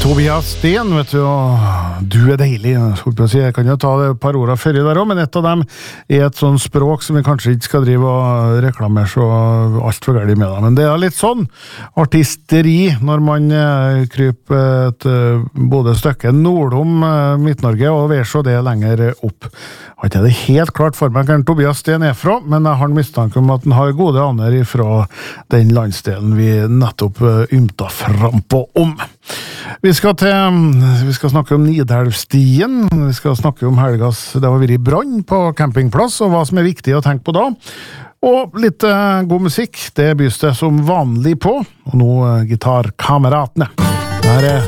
Tobias Sten, vet du, og du deilig. Jeg kan jo ta det et par ord før i der også, men et av dem et sånn språk som vi kanskje ikke skal drive og reklamere så alt for galt med det. Men det litt sånn artisteri når man kryper et både stykke nordom Midt-Norge og ver så det lenger opp. Jeg har ikke det helt klart for meg hvor Tobias Sten fra, men jeg har en mistanke om at han har gode aner fra den landsdelen vi nettopp ymta fram på om. Vi skal snakke om Nidelvstien, vi skal snakke om helgas, det har vært i brann på campingplass, og hva som viktig å tenke på da. Og litt god musikk, det bys det som vanlig på, og nå gitarkameratene. Det her